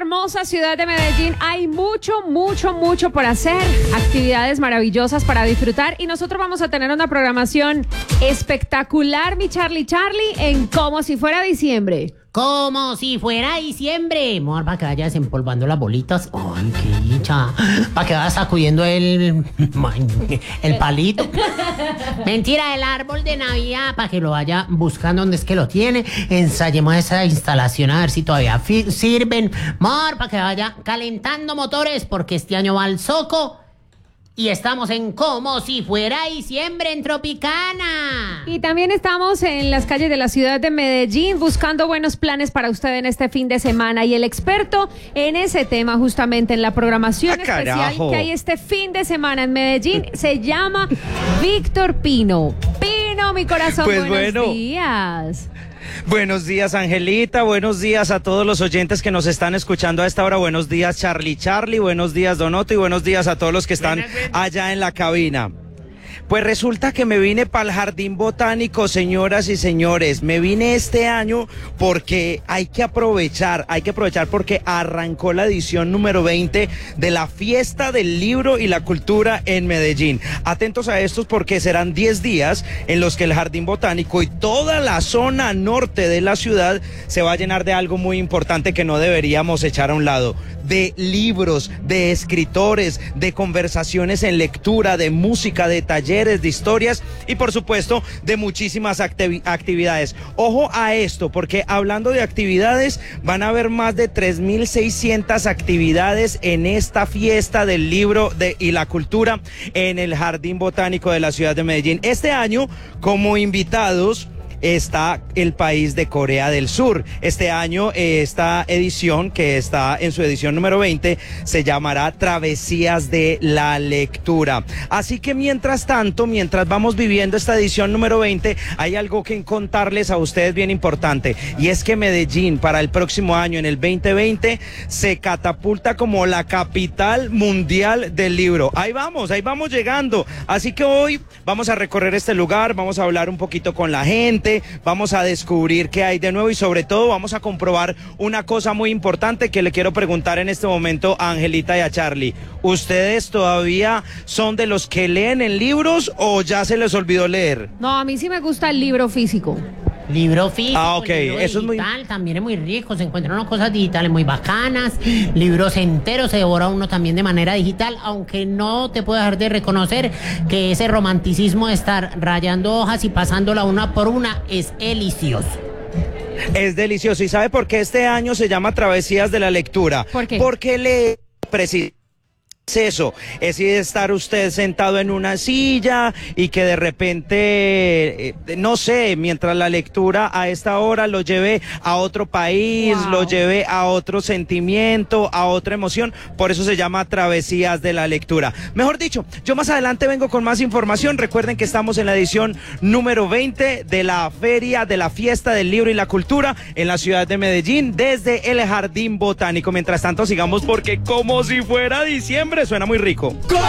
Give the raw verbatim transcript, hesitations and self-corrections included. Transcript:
hermosa ciudad de Medellín hay mucho, mucho, mucho por hacer. Actividades maravillosas para disfrutar y nosotros vamos a tener una programación espectacular, mi Charlie Charlie, en Como si fuera diciembre. Como si fuera diciembre. Amor, para que vayas empolvando las bolitas. Ay, qué dicha. Para que vayas sacudiendo el, el palito. Mentira, el árbol de Navidad. Para que lo vaya buscando donde es que lo tiene. Ensayemos esa instalación a ver si todavía sirven. Amor, para que vaya calentando motores. Porque este año va al Soco. Y estamos en Como si fuera diciembre en Tropicana. Y también estamos en las calles de la ciudad de Medellín buscando buenos planes para usted en este fin de semana. Y el experto en ese tema, justamente en la programación ¡Ah, especial carajo! que hay este fin de semana en Medellín, se llama Víctor Pino. Pino, mi corazón, Pues buenos bueno. días. Buenos días, Angelita, buenos días a todos los oyentes que nos están escuchando a esta hora, buenos días, Charlie Charlie, buenos días, Donoto, y buenos días a todos los que están allá en la cabina. Pues resulta que me vine para el Jardín Botánico, señoras y señores. Me vine este año porque hay que aprovechar, hay que aprovechar porque arrancó la edición número veinte de la Fiesta del Libro y la Cultura en Medellín. Atentos a estos porque serán diez días en los que el Jardín Botánico y toda la zona norte de la ciudad se va a llenar de algo muy importante que no deberíamos echar a un lado. De libros, de escritores, de conversaciones en lectura, de música, de talleres, de historias y por supuesto de muchísimas activi- actividades. Ojo a esto, porque hablando de actividades, van a haber más de tres mil seiscientas actividades en esta fiesta del libro de, y la cultura en el Jardín Botánico de la ciudad de Medellín. Este año, como invitados, está el país de Corea del Sur. Este año, eh, esta edición, que está en su edición número veinte, se llamará Travesías de la Lectura. Así que mientras tanto, mientras vamos viviendo esta edición número veinte, hay algo que contarles a ustedes bien importante, y es que Medellín para el próximo año, en el veinte veinte, se catapulta como la capital mundial del libro. Ahí vamos, ahí vamos llegando. Así que hoy vamos a recorrer este lugar, vamos a hablar un poquito con la gente, vamos a descubrir qué hay de nuevo y sobre todo vamos a comprobar una cosa muy importante que le quiero preguntar en este momento a Angelita y a Charlie. ¿Ustedes todavía son de los que leen en libros o ya se les olvidó leer? No, a mí sí me gusta el libro físico. Libro físico, Ah, ok, libro eso es muy- digital, también es muy rico, se encuentran unas cosas digitales muy bacanas, libros enteros se devora uno también de manera digital, aunque no te puedo dejar de reconocer que ese romanticismo de estar rayando hojas y pasándola una por una es delicioso. Es delicioso. ¿Y sabe por qué este año se llama Travesías de la Lectura? ¿Por qué? Porque lee precisamente eso, es estar usted sentado en una silla y que de repente, eh, no sé, mientras la lectura a esta hora lo lleve a otro país, Wow. lo lleve a otro sentimiento, a otra emoción. Por eso se llama Travesías de la Lectura. Mejor dicho, yo más adelante vengo con más información. Recuerden que estamos en la edición número veinte de la Feria de la Fiesta del Libro y la Cultura en la ciudad de Medellín, desde el Jardín Botánico. Mientras tanto, sigamos porque como si fuera diciembre, suena muy rico.